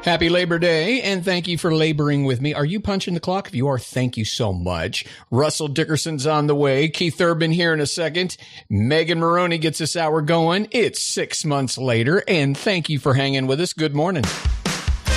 Happy Labor Day, and thank you for laboring with me. Are you punching the clock? If you are, thank you so much. Russell Dickerson's on the way. Keith Urban here in a second. Megan Maroney gets this hour going. It's 6 months later, and thank you for hanging with us. Good morning.